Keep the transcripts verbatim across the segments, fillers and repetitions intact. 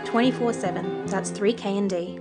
twenty-four seven. That's three K and D.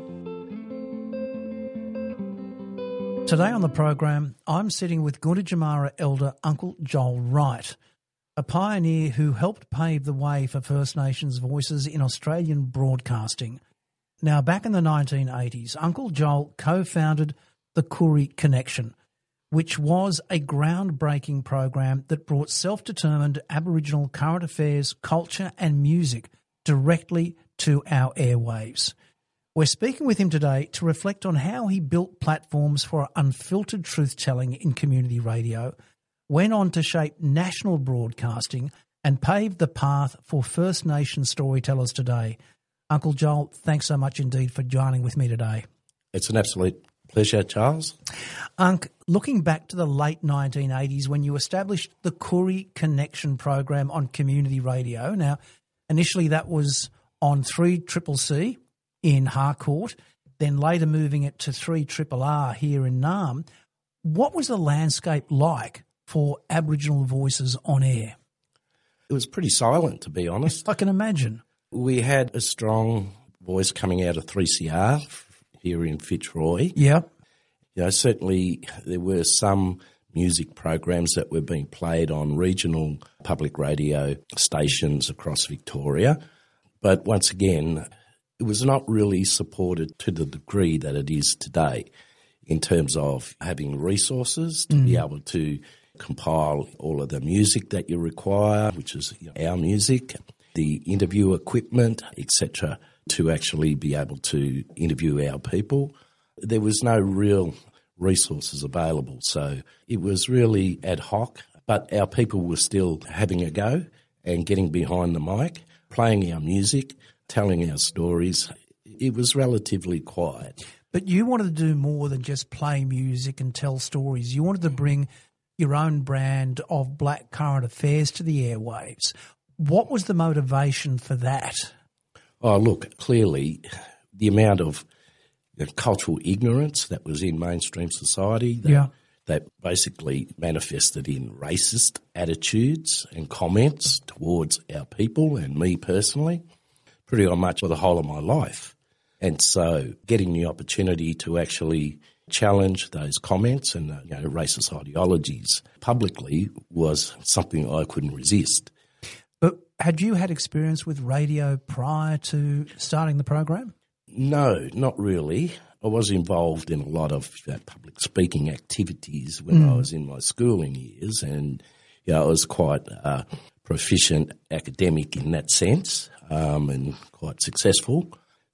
Today on the program, I'm sitting with Gunditjmara elder Uncle Joel Wright, a pioneer who helped pave the way for First Nations voices in Australian broadcasting. Now, back in the nineteen eighties, Uncle Joel co-founded the Koori Connection, which was a groundbreaking program that brought self-determined Aboriginal current affairs, culture and music directly to our airwaves. We're speaking with him today to reflect on how he built platforms for unfiltered truth-telling in community radio, went on to shape national broadcasting and paved the path for First Nation storytellers today. Uncle Joel, thanks so much indeed for joining with me today. It's an absolute pleasure, Charles. Unc, looking back to the late nineteen eighties when you established the Koori Connection program on community radio. Now, initially that was on three C C C in Harcourt, then later moving it to three R R R here in Naarm. What was the landscape like for Aboriginal voices on air? It was pretty silent, to be honest. I can imagine. We had a strong voice coming out of three C R here in Fitzroy. Yeah. You know, certainly there were some music programs that were being played on regional public radio stations across Victoria. But once again, it was not really supported to the degree that it is today in terms of having resources to mm. be able to compile all of the music that you require, which is you know, our music, the interview equipment, et cetera, to actually be able to interview our people. There was no real resources available, so it was really ad hoc, but our people were still having a go and getting behind the mic, playing our music, telling our stories. It was relatively quiet. But you wanted to do more than just play music and tell stories. You wanted to bring your own brand of black current affairs to the airwaves. What was the motivation for that? Oh, look, clearly the amount of you know, cultural ignorance that was in mainstream society that, yeah. that basically manifested in racist attitudes and comments towards our people and me personally, pretty much for the whole of my life. And so getting the opportunity to actually challenge those comments and uh, you know, racist ideologies publicly was something I couldn't resist. But had you had experience with radio prior to starting the program? No, not really. I was involved in a lot of uh, public speaking activities when mm. I was in my schooling years, and you know, I was quite uh, proficient academic in that sense. Um, and quite successful.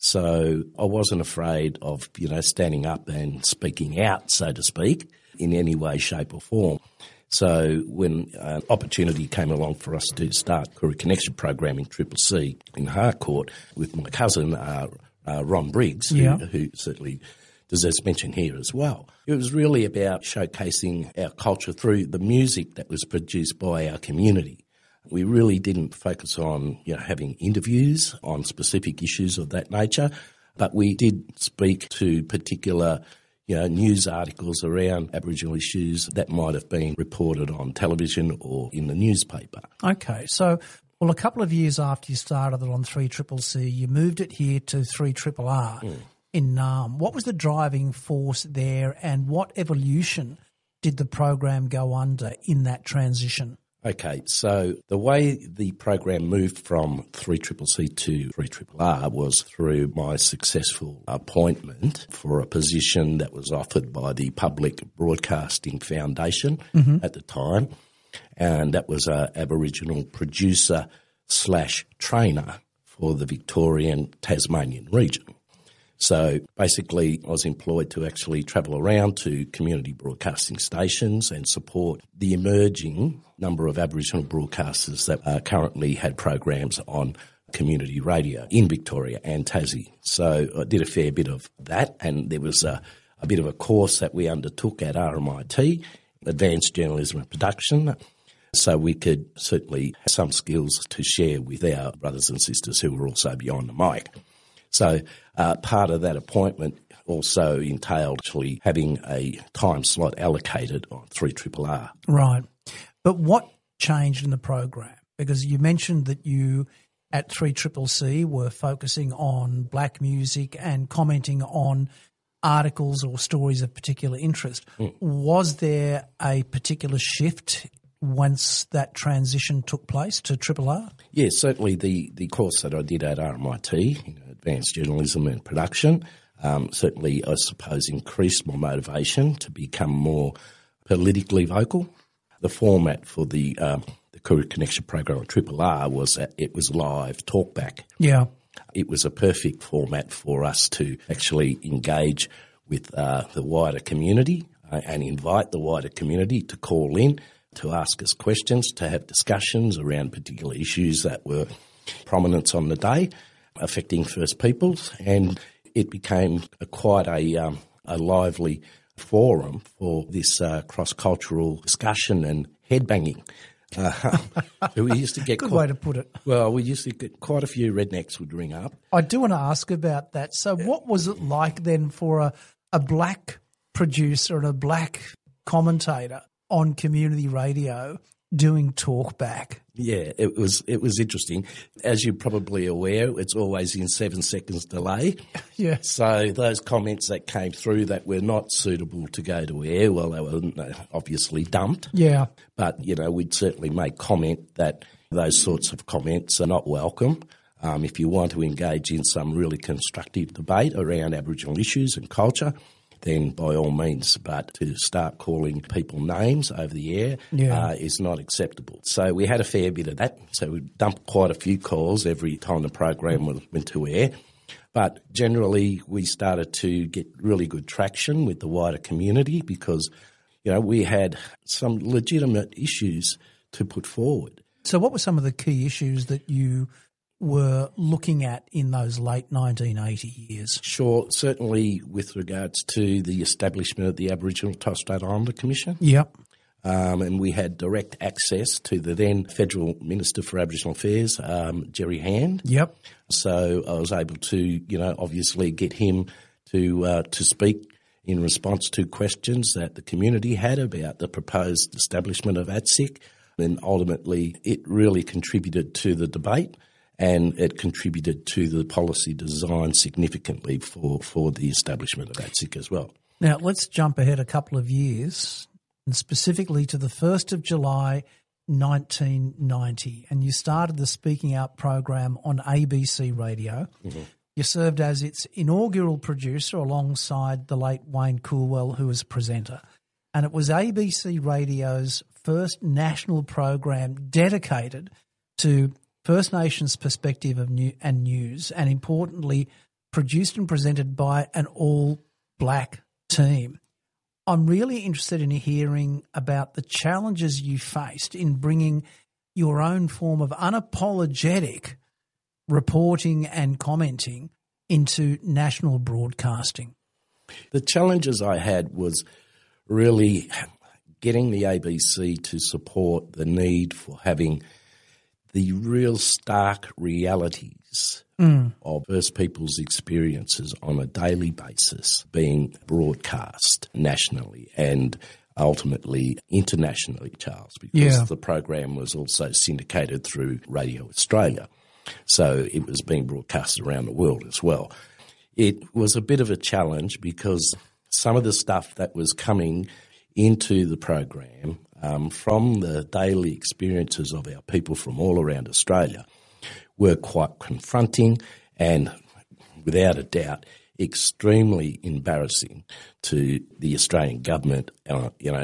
So I wasn't afraid of, you know, standing up and speaking out, so to speak, in any way, shape or form. So when an opportunity came along for us to start Koori Connection program in Triple C in Harcourt with my cousin, uh, uh, Ron Briggs, who, yeah. who certainly deserves mention here as well. It was really about showcasing our culture through the music that was produced by our community. We really didn't focus on, you know, having interviews on specific issues of that nature, but we did speak to particular, you know, news articles around Aboriginal issues that might have been reported on television or in the newspaper. Okay, so, well, a couple of years after you started it on three C C C, you moved it here to three R R R mm. in Naarm. What was the driving force there, and what evolution did the program go under in that transition? Okay, so the way the program moved from three C C C to three R R R was through my successful appointment for a position that was offered by the Public Broadcasting Foundation mm-hmm. at the time, and that was an Aboriginal producer slash trainer for the Victorian Tasmanian region. So basically I was employed to actually travel around to community broadcasting stations and support the emerging number of Aboriginal broadcasters that uh, currently had programs on community radio in Victoria and Tassie. So I did a fair bit of that, and there was a, a bit of a course that we undertook at R M I T, Advanced Journalism and Production, so we could certainly have some skills to share with our brothers and sisters who were also behind the mic. So uh, part of that appointment also entailed actually having a time slot allocated on three R R R. Right. But what changed in the program? Because you mentioned that you at three C C C were focusing on black music and commenting on articles or stories of particular interest. Mm. Was there a particular shift once that transition took place to Triple R? Yes, certainly the, the course that I did at R M I T, you know, Advanced Journalism and Production, um, certainly I suppose increased my motivation to become more politically vocal. The format for the um, the Courier Connection program at Triple R was that it was live talkback. Yeah. It was a perfect format for us to actually engage with uh, the wider community uh, and invite the wider community to call in, to ask us questions, to have discussions around particular issues that were prominent on the day affecting First Peoples, and it became a, quite a, um, a lively forum for this uh, cross-cultural discussion and headbanging. Uh, we used to get Good quite, way to put it. Well, we used to get quite a few rednecks would ring up. I do want to ask about that. So what was it like then for a, a black producer and a black commentator on community radio doing talkback? Yeah, it was it was interesting. As you're probably aware, it's always in seven seconds delay. Yeah. So those comments that came through that were not suitable to go to air, well, they were obviously dumped. Yeah. But, you know, we'd certainly make comment that those sorts of comments are not welcome. Um, if you want to engage in some really constructive debate around Aboriginal issues and culture, then by all means, but to start calling people names over the air yeah. uh, is not acceptable. So we had a fair bit of that. So we dumped quite a few calls every time the program went to air. But generally we started to get really good traction with the wider community because, you know, we had some legitimate issues to put forward. So what were some of the key issues that you were looking at in those late nineteen eighty years? Sure, certainly with regards to the establishment of the Aboriginal and Torres Strait Islander Commission. Yep. Um, and we had direct access to the then Federal Minister for Aboriginal Affairs, um, Jerry Hand. Yep. So I was able to, you know, obviously get him to uh, to speak in response to questions that the community had about the proposed establishment of A T S I C. And ultimately it really contributed to the debate. And it contributed to the policy design significantly for, for the establishment of A T S I C as well. Now, let's jump ahead a couple of years, and specifically to the first of July nineteen ninety. And you started the Speaking Out program on A B C Radio. Mm-hmm. You served as its inaugural producer alongside the late Wayne Coolwell, who was a presenter. And it was A B C Radio's first national program dedicated to First Nations perspective of new and news, and importantly, produced and presented by an all-black team. I'm really interested in hearing about the challenges you faced in bringing your own form of unapologetic reporting and commenting into national broadcasting. The challenges I had was really getting the A B C to support the need for having the real stark realities mm. of First Peoples' experiences on a daily basis being broadcast nationally and ultimately internationally, Charles, because yeah. the program was also syndicated through Radio Australia. So it was being broadcast around the world as well. It was a bit of a challenge because some of the stuff that was coming into the program um, from the daily experiences of our people from all around Australia were quite confronting and, without a doubt, extremely embarrassing to the Australian government, uh, you know,